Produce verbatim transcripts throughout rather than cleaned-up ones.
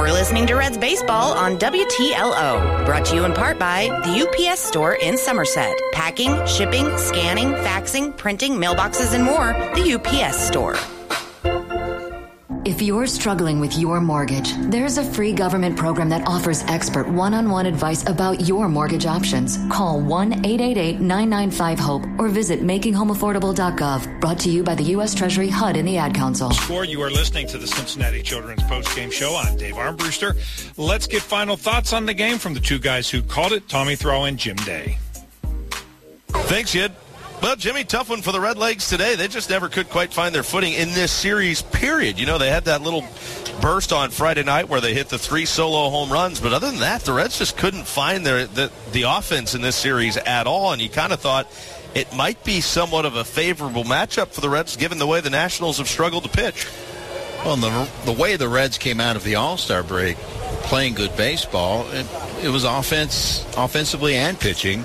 You're listening to Reds Baseball on W T L O. Brought to you in part by the U P S Store in Somerset. Packing, shipping, scanning, faxing, printing, mailboxes, and more. The U P S Store. If you're struggling with your mortgage, there's a free government program that offers expert one-on-one advice about your mortgage options. Call one eight eight eight, nine nine five, HOPE or visit making home affordable dot gov. Brought to you by the U S Treasury, H U D, and the Ad Council. Score, you are listening to the Cincinnati Children's Postgame Show. I'm Dave Armbruster. Let's get final thoughts on the game from the two guys who called it, Tommy Thrall and Jim Day. Thanks, Yid. Well, Jimmy, tough one for the Redlegs today. They just never could quite find their footing in this series, period. You know, they had that little burst on Friday night where they hit the three solo home runs. But other than that, the Reds just couldn't find their the, the offense in this series at all. And you kind of thought it might be somewhat of a favorable matchup for the Reds, given the way the Nationals have struggled to pitch. Well, the, the way the Reds came out of the All-Star break playing good baseball, it, it was offense, offensively and pitching.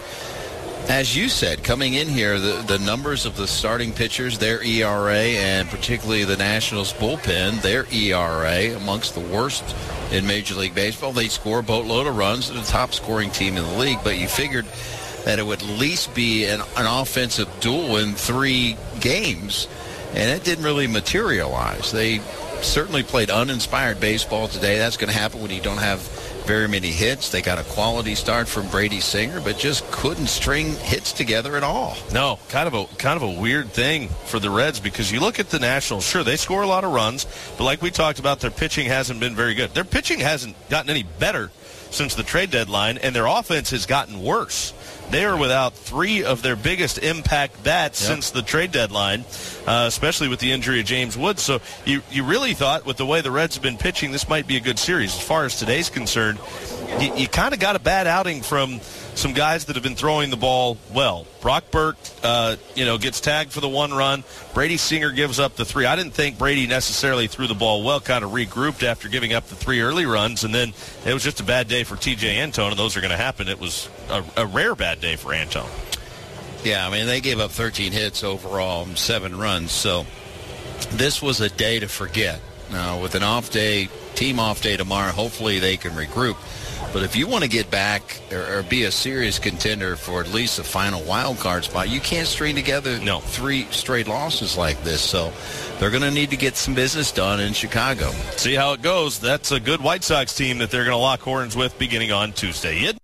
As you said, coming in here, the, the numbers of the starting pitchers, their E R A, and particularly the Nationals bullpen, their E R A, amongst the worst in Major League Baseball. They score a boatload of runs. They're the top-scoring team in the league, but you figured that it would at least be an, an offensive duel in three games, and it didn't really materialize. They certainly played uninspired baseball today. That's going to happen when you don't have very many hits. They got a quality start from Brady Singer, but just couldn't string hits together at all. No, kind of a kind of a weird thing for the Reds, because you look at the Nationals, sure, they score a lot of runs, but like we talked about, their pitching hasn't been very good. Their pitching hasn't gotten any better since the trade deadline, and their offense has gotten worse. They are without three of their biggest impact bats yep. since the trade deadline, uh, especially with the injury of James Woods. So you, you really thought with the way the Reds have been pitching, this might be a good series. As far as today's concerned, you, you kind of got a bad outing from some guys that have been throwing the ball well. Brock Burke, uh, you know, gets tagged for the one run. Brady Singer gives up the three. I didn't think Brady necessarily threw the ball well, kind of regrouped after giving up the three early runs, and then it was just a bad day for T J Antone, and those are going to happen. It was a, a rare bad day for Antone. Yeah, I mean, they gave up thirteen hits overall and seven runs, so this was a day to forget. Now, with an off day, team off day tomorrow, hopefully they can regroup. But if you want to get back or, or be a serious contender for at least a final wild card spot, you can't string together no. three straight losses like this. So they're going to need to get some business done in Chicago. See how it goes. That's a good White Sox team that they're going to lock horns with beginning on Tuesday. Yid?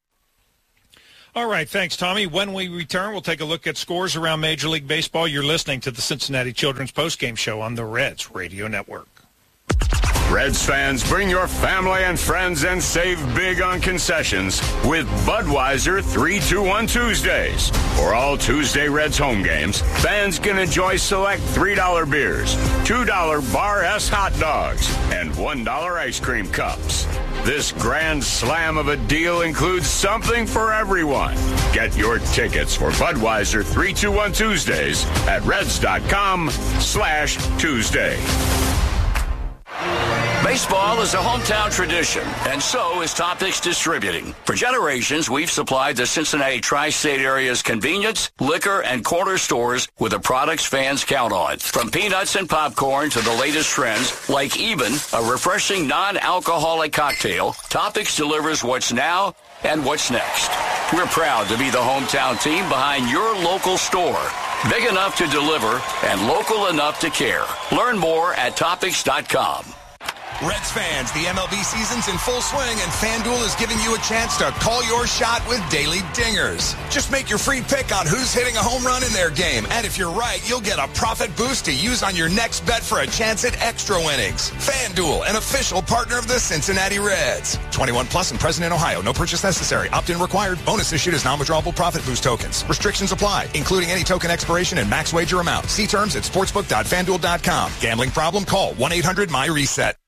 All right, thanks, Tommy. When we return, we'll take a look at scores around Major League Baseball. You're listening to the Cincinnati Children's Postgame Show on the Reds Radio Network. Reds fans, bring your family and friends and save big on concessions with Budweiser three two one Tuesdays. For all Tuesday Reds home games, fans can enjoy select three dollar beers, two dollar Bar S hot dogs, and one dollar ice cream cups. This grand slam of a deal includes something for everyone. Get your tickets for Budweiser three two one Tuesdays at reds.com slash Tuesday. Baseball is a hometown tradition, and so is Topics Distributing. For generations, we've supplied the Cincinnati tri-state area's convenience, liquor, and corner stores with the products fans count on. From peanuts and popcorn to the latest trends, like Even, a refreshing non-alcoholic cocktail, Topics delivers what's now and what's next. We're proud to be the hometown team behind your local store. Big enough to deliver and local enough to care. Learn more at topics dot com. Reds fans, the M L B season's in full swing, and FanDuel is giving you a chance to call your shot with daily dingers. Just make your free pick on who's hitting a home run in their game, and if you're right, you'll get a profit boost to use on your next bet for a chance at extra winnings. FanDuel, an official partner of the Cincinnati Reds. twenty-one plus and present in Ohio. No purchase necessary. Opt-in required. Bonus issued as non-withdrawable profit boost tokens. Restrictions apply, including any token expiration and max wager amount. See terms at sportsbook dot fanduel dot com. Gambling problem? Call one eight hundred my reset.